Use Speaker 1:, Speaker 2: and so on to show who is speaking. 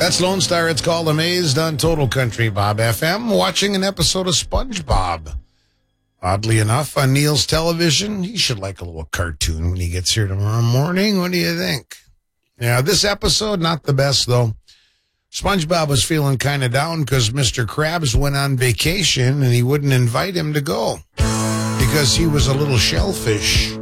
Speaker 1: That's Lone Star. It's called Amazed on Total Country Bob FM, watching an episode of SpongeBob. Oddly enough, on Neil's television, he should like a little cartoon when he gets here tomorrow morning. What do you think? Yeah, this episode, not the best, though. SpongeBob was feeling kind of down because Mr. Krabs went on vacation and he wouldn't invite him to go because he was a little shellfish.